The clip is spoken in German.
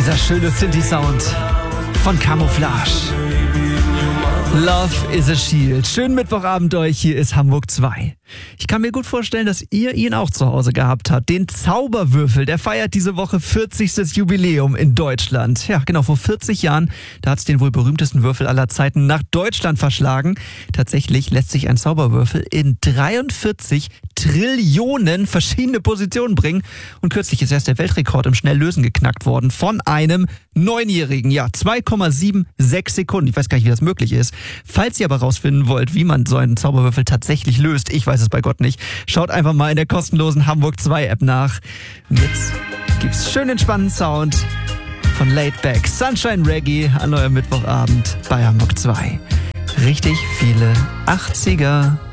Dieser schöne Synthi-Sound von Camouflage. Love is a Shield. Schönen Mittwochabend euch, hier ist Hamburg 2. Ich kann mir gut vorstellen, dass ihr ihn auch zu Hause gehabt habt. Den Zauberwürfel, der feiert diese Woche 40. Jubiläum in Deutschland. Ja, genau, vor 40 Jahren, da hat es den wohl berühmtesten Würfel aller Zeiten nach Deutschland verschlagen. Tatsächlich lässt sich ein Zauberwürfel in 43 Trillionen verschiedene Positionen bringen. Und kürzlich ist erst der Weltrekord im Schnelllösen geknackt worden von einem 9-Jährigen. Ja, 2,76 Sekunden. Ich weiß gar nicht, wie das möglich ist. Falls ihr aber rausfinden wollt, wie man so einen Zauberwürfel tatsächlich löst, ich weiß es bei Gott nicht, schaut einfach mal in der kostenlosen Hamburg 2 App nach. Und jetzt gibt's schön entspannten Sound von Laid Back Sunshine Reggae an eurem Mittwochabend bei Hamburg 2. Richtig viele 80er.